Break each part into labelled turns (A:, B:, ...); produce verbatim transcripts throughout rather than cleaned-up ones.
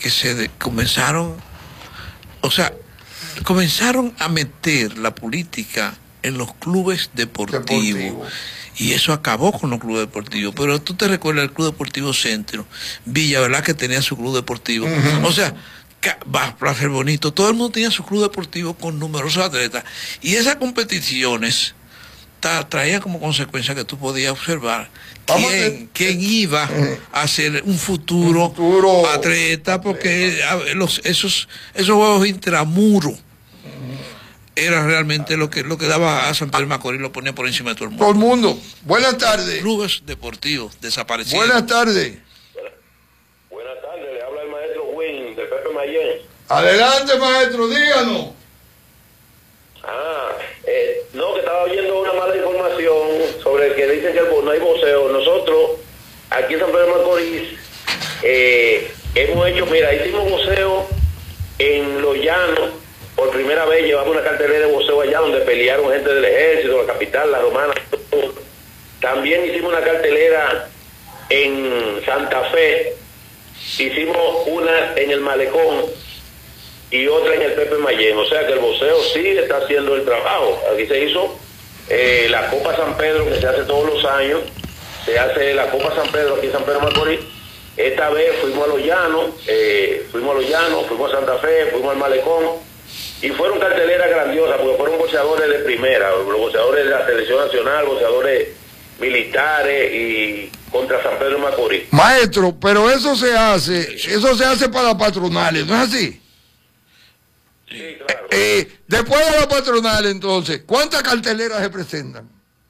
A: que se de, comenzaron, o sea, comenzaron a meter la política en los clubes deportivos. Deportivo. Y eso acabó con los clubes deportivos. Pero tú te recuerdas el Club Deportivo Centro, Villa, ¿verdad? Que tenía su club deportivo. Uh-huh. O sea, para ser bonito, todo el mundo tenía su club deportivo con numerosos atletas. Y esas competiciones tra traían como consecuencia que tú podías observar quién, quién iba a ser un futuro, un futuro atleta, porque los, esos, esos juegos intramuros era realmente lo que lo que daba a San Pedro de Macorís, lo ponía por encima de todo el mundo.
B: Todo el mundo. Buenas tardes.
A: Clubes deportivos desaparecidos.
B: Buenas tardes.
C: Buenas tardes, le habla el maestro Win de Pepe Mayén.
B: Adelante, maestro, díganos.
C: Ah, eh, no, que estaba oyendo una mala información sobre que dicen que el, no hay voceo. Nosotros, aquí en San Pedro de Macorís, eh, hemos hecho, mira, hicimos voceo en Los Llanos. Por primera vez llevamos una cartelera de voceo allá donde pelearon gente del ejército, la capital, la romana. También hicimos una cartelera en Santa Fe. Hicimos una en el Malecón y otra en el Pepe Mayén. O sea que el voceo sí está haciendo el trabajo. Aquí se hizo eh, la Copa San Pedro, que se hace todos los años. Se hace la Copa San Pedro aquí en San Pedro Macorís. Esta vez fuimos a Los Llanos, eh, fuimos a Los Llanos, fuimos a Santa Fe, fuimos al Malecón. Y fueron carteleras grandiosas, porque fueron boxeadores de primera, los boxeadores de la selección nacional, boxeadores militares y contra San Pedro de Macorís.
B: Maestro, pero eso se hace, eso se hace para patronales, ¿no es así?
C: Sí, claro.
B: Eh, eh, después de las patronales, entonces, ¿cuántas carteleras se presentan?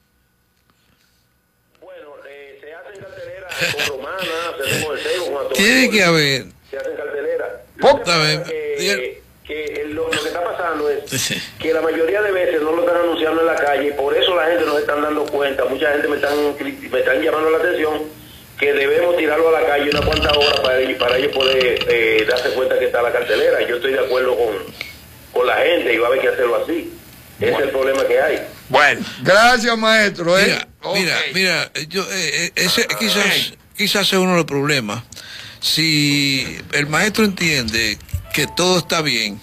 C: Bueno, eh, se hacen carteleras con romanas, se hacen con el cebo, con
A: tiene que haber.
C: Se hacen carteleras.
A: Que,
C: que lo, lo que está pasando es que la mayoría de veces no lo están anunciando en la calle y por eso la gente no se están dando cuenta. Mucha gente me están, me están llamando la atención que debemos tirarlo a la calle unas cuantas horas para, para ellos poder eh, darse cuenta que está la cartelera. Yo estoy de acuerdo con, con la gente y va a haber que hacerlo así. Ese bueno. es el problema que hay.
B: Bueno, gracias, maestro. ¿eh?
A: Mira, okay. mira, mira, yo, eh, ese quizás, quizás sea uno de los problemas. Si el maestro entiende que todo está bien,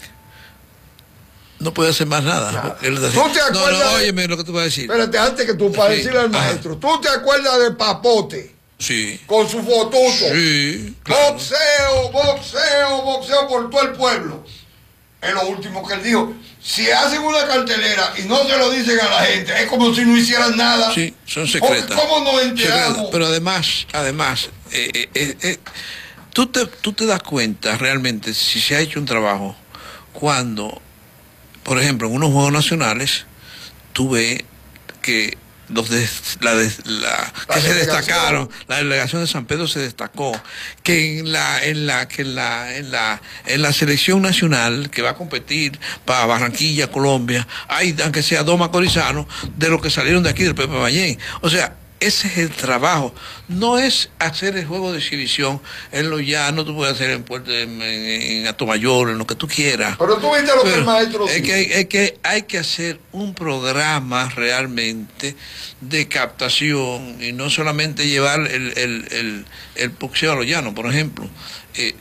A: no puede hacer más nada.
B: ¿Tú te acuerdas?
A: No, no, óyeme lo que tú vas a decir.
B: Espérate, antes que tú, para sí. decirle al maestro, ¿tú te acuerdas de Papote?
A: Sí.
B: Con su fotuto.
A: Sí. Claro.
B: Boxeo, boxeo, boxeo por todo el pueblo. Es lo último que él dijo. Si hacen una cartelera y no se lo dicen a la gente, es como si no hicieran nada.
A: Sí, son secretas.
B: ¿Cómo nos enteramos?
A: Secretas. Pero además, además, eh, eh, eh, Tú te, tú te das cuenta realmente si se ha hecho un trabajo cuando, por ejemplo, en unos Juegos Nacionales, tú ves que los de, la, de, la, que la se destacaron, la delegación de San Pedro se destacó, que en la, en la, que en la, en la, en la selección nacional que va a competir para Barranquilla, Colombia, hay, aunque sea dos macorizanos, de los que salieron de aquí del Pepe Mayén. O sea, ese es el trabajo, no es hacer el juego de exhibición en Los Llanos, tú puedes hacer en Puerto, en, en Atomayor, en lo que tú quieras.
B: Pero tú viste lo Pero que el maestro
A: es que, hay, es que hay que hacer un programa realmente de captación y no solamente llevar el, el, el, el boxeo a Los Llanos, por ejemplo. Eh,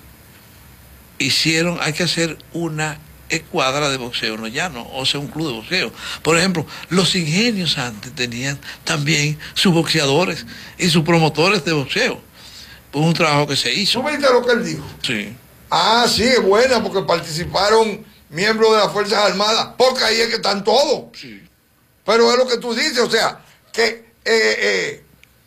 A: hicieron, hay que hacer una escuadra de boxeo en Los Llanos, o sea, un club de boxeo. Por ejemplo, los ingenios antes tenían también sus boxeadores y sus promotores de boxeo. Fue un trabajo que se hizo.
B: ¿Tú viste lo que él dijo?
A: Sí.
B: Ah, sí, es buena, porque participaron miembros de las Fuerzas Armadas, porque ahí es que están todos.
A: Sí.
B: Pero es lo que tú dices, o sea, que, eh, eh,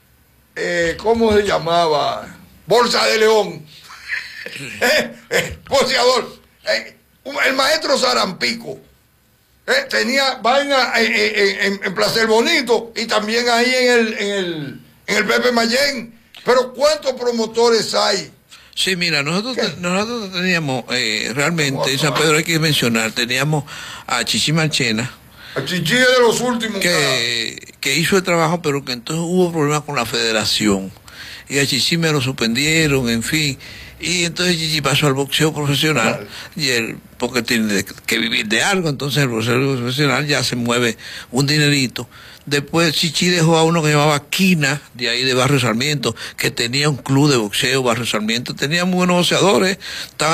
B: eh, ¿cómo se llamaba? Bolsa de León. Sí. eh, eh, boxeador. Eh, El maestro Sarampico eh, tenía vaina en, en, en, en Placer Bonito y también ahí en el, en el, en el Pepe Mayén. Pero ¿cuántos promotores hay?
A: Sí, mira, nosotros, te, nosotros teníamos eh, realmente, en San Pedro hay que mencionar, teníamos a Chichi Marchena.
B: A Chichi es de los últimos.
A: Que, que hizo el trabajo, pero que entonces hubo problemas con la federación. Y a Chichi me lo suspendieron, en fin. Y entonces Chichi pasó al boxeo profesional, claro. y él, porque tiene que vivir de algo, entonces el boxeo profesional ya se mueve un dinerito. Después Chichi dejó a uno que llamaba Quina, de ahí de Barrio Sarmiento, que tenía un club de boxeo, Barrio Sarmiento, tenía muy buenos boxeadores,